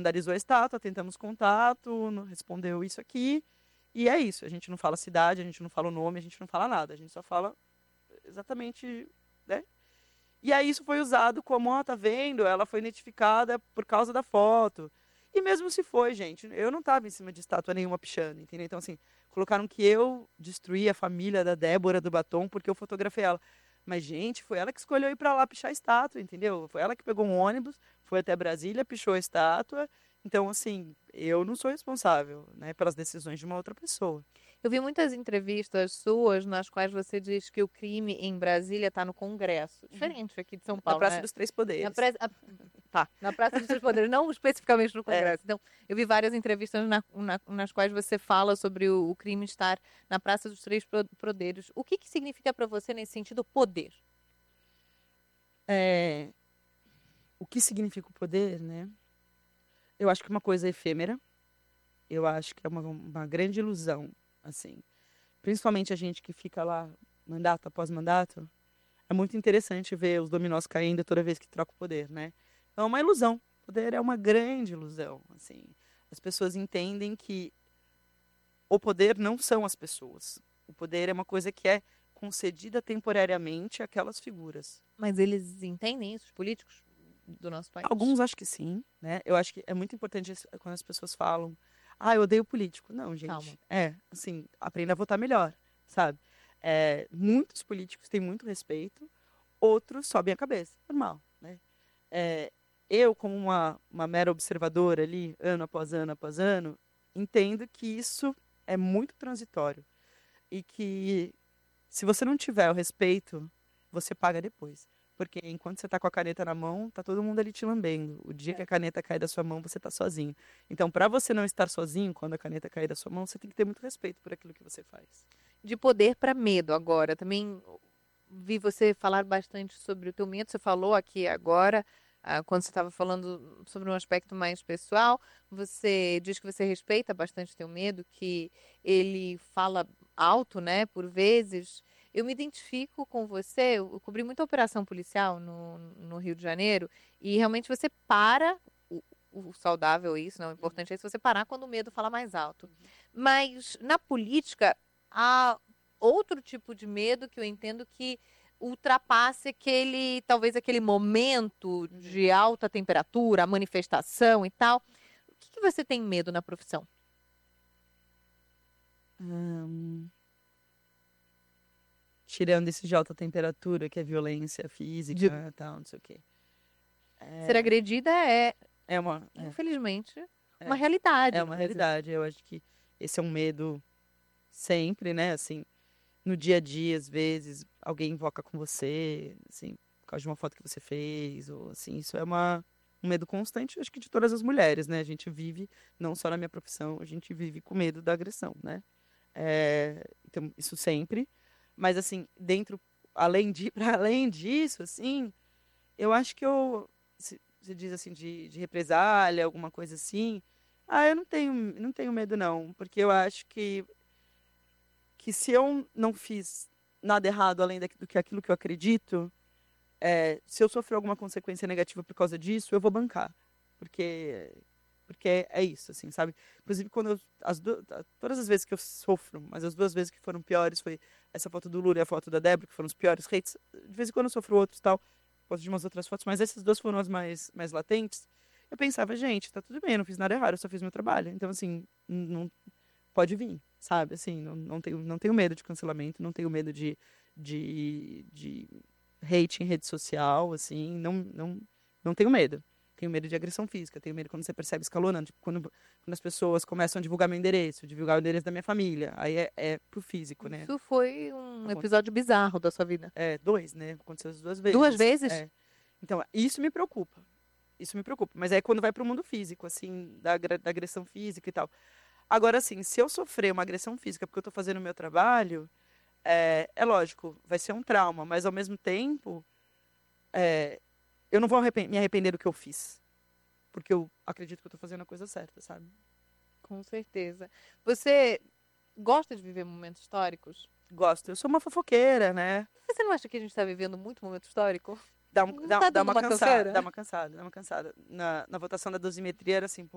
vandalizou a estátua, tentamos contato, não respondeu isso aqui, e é isso. A gente não fala cidade, a gente não fala o nome, a gente não fala nada, a gente só fala exatamente, né? E aí isso foi usado como, ó, tá vendo? Ela foi identificada por causa da foto. E mesmo se foi, gente, eu não tava em cima de estátua nenhuma pichando, entendeu? Então, assim, colocaram que eu destruí a família da Débora do Batom porque eu fotografei ela. Mas, gente, foi ela que escolheu ir pra lá pichar a estátua, entendeu? Foi ela que pegou um ônibus, foi até Brasília, pichou a estátua. Então, assim, eu não sou responsável, né, pelas decisões de uma outra pessoa. Eu vi muitas entrevistas suas nas quais você diz que o crime em Brasília está no Congresso. Diferente aqui de São Na Paulo, Praça né? dos Três Na, Poderes. pre... tá, na Praça dos Três Poderes, não especificamente no É. Congresso. Então, eu vi várias entrevistas nas quais você fala sobre o crime estar na Praça dos Três Poderes. O que significa para você, nesse sentido, poder? É, o que significa o poder, né? Eu acho que é uma coisa efêmera. Eu acho que é uma grande ilusão, assim. Principalmente a gente que fica lá mandato após mandato. É muito interessante ver os dominós caindo toda vez que troca o poder, né? Então é uma ilusão. O poder é uma grande ilusão, assim. As pessoas entendem que o poder não são as pessoas. O poder é uma coisa que é concedida temporariamente àquelas figuras. Mas eles entendem isso, os políticos do nosso país? Alguns acho que sim, né? Eu acho que é muito importante quando as pessoas falam, ah, eu odeio político. Não, Calma. gente. É, assim, aprenda a votar melhor, sabe? É, muitos políticos têm muito respeito, outros sobem a cabeça. Normal, né? É, eu, como uma mera observadora ali, ano após ano, entendo que isso é muito transitório. E que se você não tiver o respeito, você paga depois. Porque enquanto você está com a caneta na mão, tá todo mundo ali te lambendo. O dia que É. a caneta cai da sua mão, você está sozinho. Então, para você não estar sozinho quando a caneta cair da sua mão, você tem que ter muito respeito por aquilo que você faz. De poder para medo agora. Também vi você falar bastante sobre o teu medo. Você falou aqui agora, quando você estava falando sobre um aspecto mais pessoal, você diz que você respeita bastante teu medo, que ele fala alto, né, por vezes. Eu me identifico com você, eu cobri muita operação policial no Rio de Janeiro, e realmente você para, o saudável é isso, não, o importante é isso, você parar quando o medo fala mais alto. Mas na política, há outro tipo de medo que eu entendo que ultrapasse talvez aquele momento de alta temperatura, a manifestação e tal. O que você tem medo na profissão? Hum, tirando esse de alta temperatura, que é violência De física, tal, não sei o quê. ser É, agredida é, é uma, é, infelizmente, uma é, realidade é no uma Brasil. realidade. Eu acho que esse é um medo sempre, né? Assim, no dia a dia, às vezes, alguém invoca com você, assim, por causa de uma foto que você fez, ou assim, isso é um medo constante, acho que de todas as mulheres, né? A gente vive, não só na minha profissão, a gente vive com medo da agressão, né? É, então, isso sempre. Mas, assim, dentro, para além disso, assim, eu acho que se diz assim, de represália, alguma coisa assim, eu não tenho medo, não, porque eu acho que se eu não fiz nada errado além do que aquilo que eu acredito, se eu sofrer alguma consequência negativa por causa disso, eu vou bancar. Porque, porque é isso, assim, sabe? Inclusive, todas as vezes que eu sofro, mas as duas vezes que foram piores foi essa foto do Lula e a foto da Débora, que foram os piores hates. De vez em quando eu sofro outros tal, por causa de umas outras fotos, mas essas duas foram as mais latentes. Eu pensava, gente, tá tudo bem, eu não fiz nada errado, eu só fiz meu trabalho. Então, assim, não, pode vir, sabe? Assim, não tenho medo de cancelamento, não tenho medo de hate em rede social, assim, não tenho medo. Tenho medo de agressão física, tenho medo quando você percebe escalonando, tipo, quando as pessoas começam a divulgar meu endereço, divulgar o endereço da minha família, aí é pro físico, né? Isso foi um Aconte- episódio bizarro da sua vida. dois, né? Aconteceu as duas Duas vezes. vezes? É. Então, isso me preocupa. Isso me preocupa. Mas é quando vai pro mundo físico, assim, da agressão física e tal. Agora, assim, se eu sofrer uma agressão física porque eu tô fazendo o meu trabalho, é lógico, vai ser um trauma, mas ao mesmo tempo, é, eu não vou me arrepender do que eu fiz. Porque eu acredito que eu tô fazendo a coisa certa, sabe? Com certeza. Você gosta de viver momentos históricos? Gosto. Eu sou uma fofoqueira, né? Você não acha que a gente está vivendo muito momento histórico? Dá, Não tá dá dando uma uma cansada, dá canseira? uma cansada, dá uma cansada. Na votação da dosimetria era assim,